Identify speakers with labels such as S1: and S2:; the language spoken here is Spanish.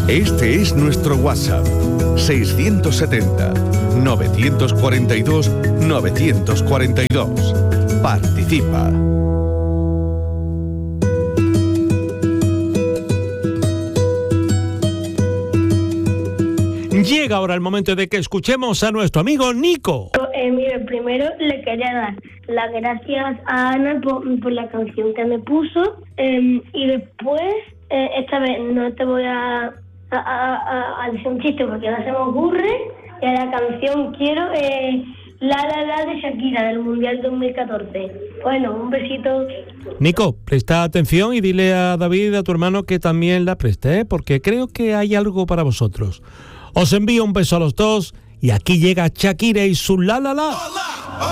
S1: Este es nuestro WhatsApp, 670-942-942. Participa.
S2: Llega ahora el momento de que escuchemos a nuestro amigo Nico.
S3: Mire, primero le quería dar las gracias a Ana por la canción que me puso, y después, esta vez no te voy a decir un chiste porque no se me ocurre, y a la canción quiero La La La de Shakira del Mundial 2014. Bueno, un besito.
S2: Nico, presta atención y dile a David, a tu hermano, que también la preste, porque creo que hay algo para vosotros. Os envío un beso a los dos y aquí llega Shakira y su La La La.